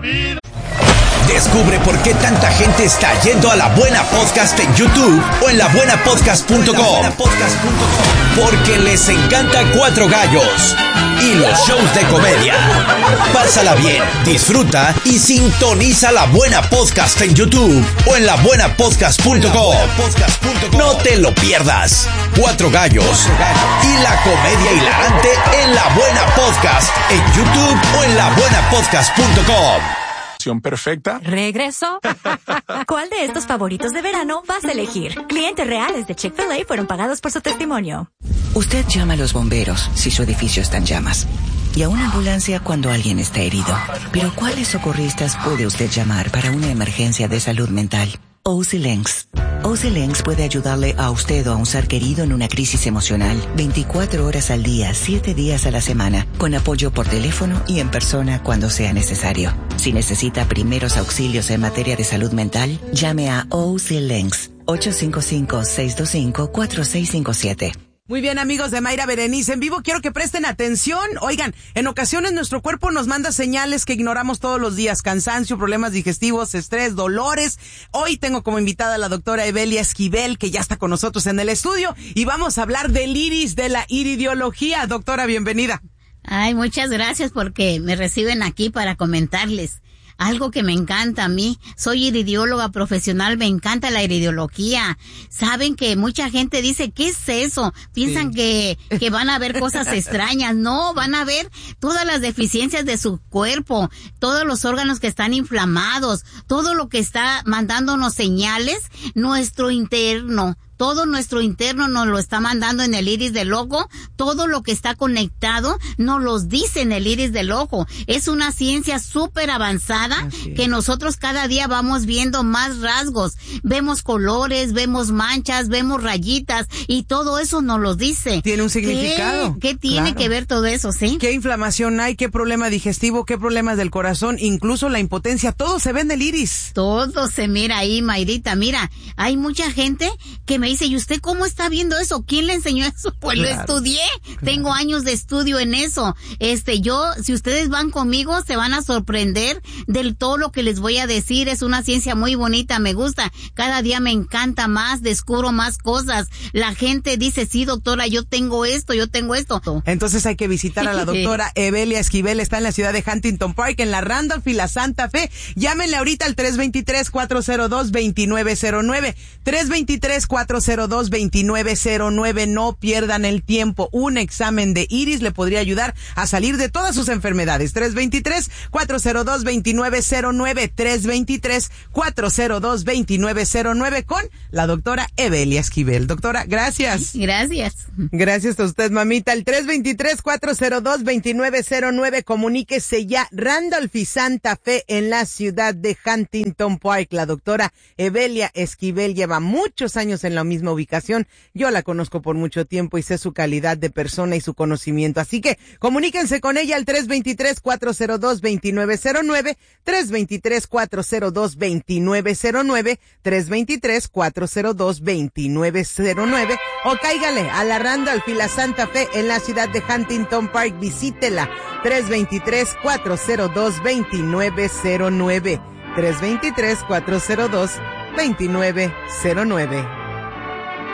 vida. Descubre por qué tanta gente está yendo a La Buena Podcast en YouTube o en labuenapodcast.com. Porque les encanta Cuatro Gallos y los shows de comedia. Pásala bien, disfruta y sintoniza La Buena Podcast en YouTube o en labuenapodcast.com. No te lo pierdas. Cuatro Gallos y la comedia hilarante en La Buena Podcast en YouTube o en labuenapodcast.com. Perfecta. Regreso. ¿Cuál de estos favoritos de verano vas a elegir? Clientes reales de Chick-fil-A fueron pagados por su testimonio. Usted llama a los bomberos si su edificio está en llamas y a una ambulancia cuando alguien está herido. Pero ¿cuáles socorristas puede usted llamar para una emergencia de salud mental? OC Links. OC Links puede ayudarle a usted o a un ser querido en una crisis emocional 24 horas al día, 7 días a la semana, con apoyo por teléfono y en persona cuando sea necesario. Si necesita primeros auxilios en materia de salud mental, llame a OC Links 855-625-4657. Muy bien, amigos de Mayra Berenice en vivo, quiero que presten atención. Oigan, en ocasiones nuestro cuerpo nos manda señales que ignoramos todos los días: cansancio, problemas digestivos, estrés, dolores. Hoy tengo como invitada a la doctora Evelia Esquivel, que ya está con nosotros en el estudio, y vamos a hablar del iris, de la iridiología. Doctora, bienvenida. Ay, muchas gracias porque me reciben aquí para comentarles algo que me encanta a mí. Soy iridióloga profesional, me encanta la iridiología. Saben que mucha gente dice, ¿qué es eso? Piensan que van a ver cosas extrañas. No, van a ver todas las deficiencias de su cuerpo, todos los órganos que están inflamados, todo lo que está mandándonos señales, nuestro interno. Todo nuestro interno nos lo está mandando en el iris del ojo. Todo lo que está conectado nos los dice en el iris del ojo. Es una ciencia súper avanzada que nosotros cada día vamos viendo más rasgos. Vemos colores, vemos manchas, vemos rayitas y todo eso nos lo dice. Tiene un significado. ¿Qué tiene que ver todo eso, sí? ¿Qué inflamación hay? ¿Qué problema digestivo? ¿Qué problemas del corazón? Incluso la impotencia. Todo se ve en el iris. Todo se mira ahí, Mayrita. Mira, hay mucha gente que me dice, ¿y usted cómo está viendo eso? ¿Quién le enseñó eso? Pues lo estudié. Tengo años de estudio en eso. Si ustedes van conmigo, se van a sorprender del todo lo que les voy a decir. Es una ciencia muy bonita, me gusta. Cada día me encanta más, descubro más cosas. La gente dice, sí, doctora, yo tengo esto. Entonces hay que visitar a la doctora Evelia Esquivel. Está en la ciudad de Huntington Park, en la Randolph y la Santa Fe. Llámenle ahorita al 323-402-2909. 323-402-2909. No pierdan el tiempo. Un examen de iris le podría ayudar a salir de todas sus enfermedades. 323-402-2909. 323-402-2909 con la doctora Evelia Esquivel. Doctora, gracias. Gracias. Gracias a usted, mamita. El 323-402-2909. Comuníquese ya. Randolph y Santa Fe en la ciudad de Huntington Park. La doctora Evelia Esquivel lleva muchos años en la misma ubicación. Yo la conozco por mucho tiempo y sé su calidad de persona y su conocimiento. Así que comuníquense con ella al 323-402-2909, 323-402-2909, 323-402-2909 o cáigale a la Randolph y la Santa Fe en la ciudad de Huntington Park. Visítela. 323-402-2909, 323-402-2909.